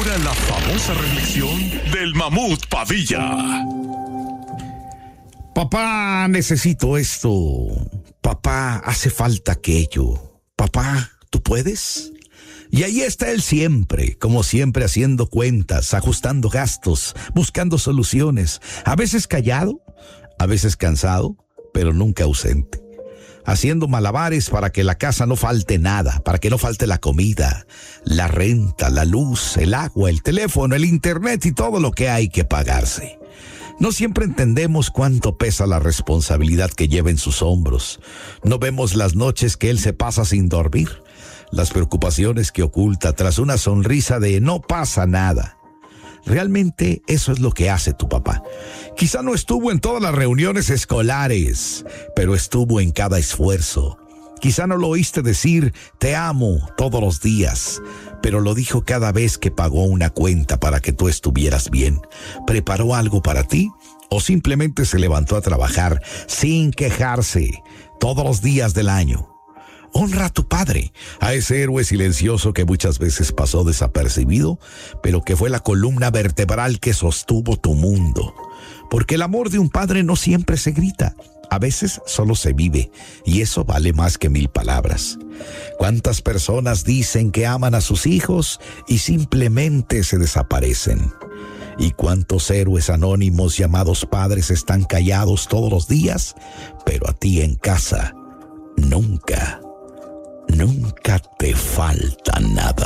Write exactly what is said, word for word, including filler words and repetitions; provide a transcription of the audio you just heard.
ahora la famosa reflexión del Mamut Padilla. Papá, necesito esto. Papá, hace falta aquello. Papá, ¿tú puedes? Y ahí está él siempre, como siempre, haciendo cuentas, ajustando gastos, buscando soluciones. A veces callado, a veces cansado, pero nunca ausente. Haciendo malabares para que la casa no falte nada, para que no falte la comida, la renta, la luz, el agua, el teléfono, el internet y todo lo que hay que pagarse. No siempre entendemos cuánto pesa la responsabilidad que lleva en sus hombros. No vemos las noches que él se pasa sin dormir, las preocupaciones que oculta tras una sonrisa de no pasa nada. Realmente eso es lo que hace tu papá. Quizá no estuvo en todas las reuniones escolares, pero estuvo en cada esfuerzo. Quizá no lo oíste decir te amo todos los días, pero lo dijo cada vez que pagó una cuenta para que tú estuvieras bien. Preparó algo para ti o simplemente se levantó a trabajar sin quejarse todos los días del año. Honra a tu padre, a ese héroe silencioso que muchas veces pasó desapercibido, pero que fue la columna vertebral que sostuvo tu mundo. Porque el amor de un padre no siempre se grita, a veces solo se vive, y eso vale más que mil palabras. ¿Cuántas personas dicen que aman a sus hijos y simplemente se desaparecen? ¿Y cuántos héroes anónimos llamados padres están callados todos los días, pero a ti en casa nunca, nunca te falta nada?